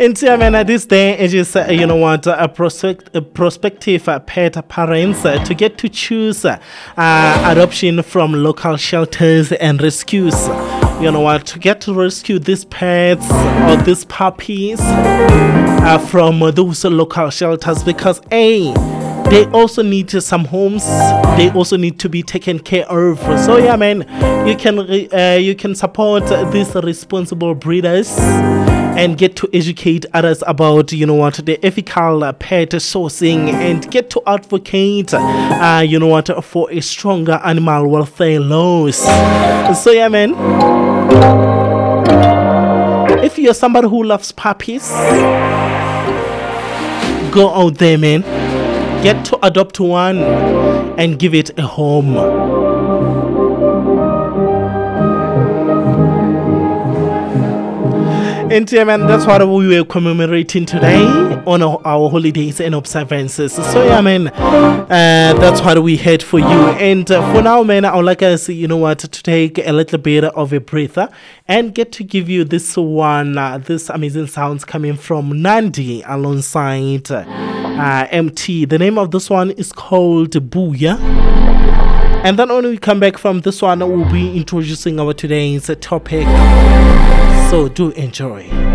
Man, this day it is, a prospective pet parents to get to choose adoption from local shelters and rescues. To get to rescue these pets or these puppies from those local shelters, because they also need some homes. They also need to be taken care of. So yeah, man, you can support these responsible breeders and get to educate others about the ethical pet sourcing, and get to advocate for a stronger animal welfare laws. So yeah, man, if you're somebody who loves puppies, go out there, man. Get to adopt one and give it a home. And yeah, man, that's what we were commemorating today on our holidays and observances. So yeah, man, that's what we had for you. And for now, man, I would like us, to take a little bit of a breather and get to give you this one, this amazing sounds coming from Nandi alongside MT. The name of this one is called Booyah. And then when we come back from this one, we'll be introducing our today's topic. So do enjoy.